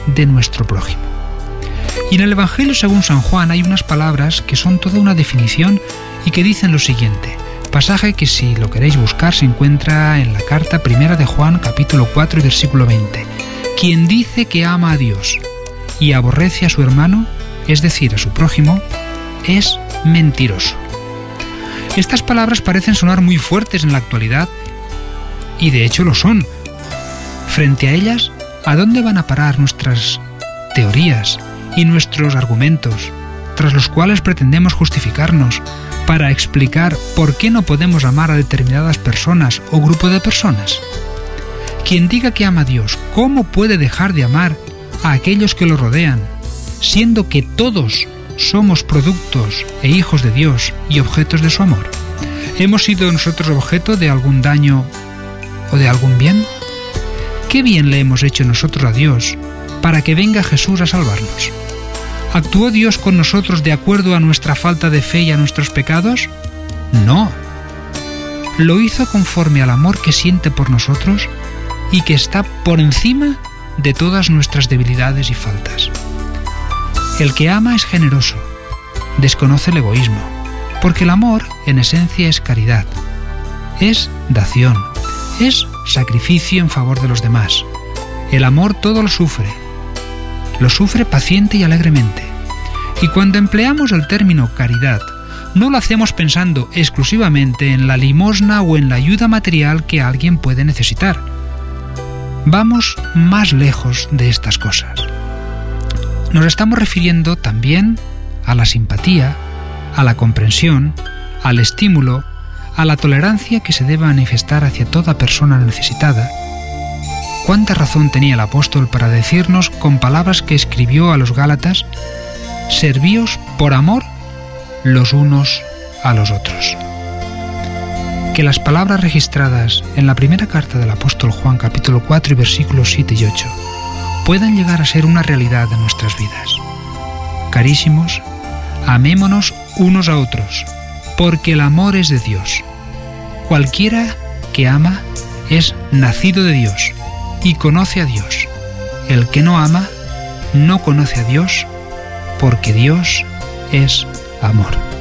de nuestro prójimo. Y en el Evangelio según San Juan hay unas palabras que son toda una definición y que dicen lo siguiente, pasaje que si lo queréis buscar se encuentra en la carta primera de Juan, capítulo 4 y versículo 20. Quien dice que ama a Dios y aborrece a su hermano, es decir, a su prójimo, es mentiroso. Estas palabras parecen sonar muy fuertes en la actualidad, y de hecho lo son. Frente a ellas, ¿a dónde van a parar nuestras teorías y nuestros argumentos, tras los cuales pretendemos justificarnos para explicar por qué no podemos amar a determinadas personas o grupo de personas? Quien diga que ama a Dios, ¿cómo puede dejar de amar a aquellos que lo rodean, siendo que todos somos productos e hijos de Dios y objetos de su amor? ¿Hemos sido nosotros objeto de algún daño o de algún bien? ¿Qué bien le hemos hecho nosotros a Dios para que venga Jesús a salvarnos? ¿Actuó Dios con nosotros de acuerdo a nuestra falta de fe y a nuestros pecados? No. Lo hizo conforme al amor que siente por nosotros y que está por encima de todas nuestras debilidades y faltas. El que ama es generoso, desconoce el egoísmo, porque el amor en esencia es caridad, es dación, es sacrificio en favor de los demás. El amor todo lo sufre paciente y alegremente. Y cuando empleamos el término caridad, no lo hacemos pensando exclusivamente en la limosna o en la ayuda material que alguien puede necesitar. Vamos más lejos de estas cosas. Nos estamos refiriendo también a la simpatía, a la comprensión, al estímulo, a la tolerancia que se debe manifestar hacia toda persona necesitada. ¿Cuánta razón tenía el apóstol para decirnos con palabras que escribió a los Gálatas: servíos por amor los unos a los otros? Que las palabras registradas en la primera carta del apóstol Juan, capítulo 4 y versículos 7 y 8, puedan llegar a ser una realidad en nuestras vidas. Carísimos, amémonos unos a otros, porque el amor es de Dios. Cualquiera que ama es nacido de Dios y conoce a Dios. El que no ama no conoce a Dios, porque Dios es amor.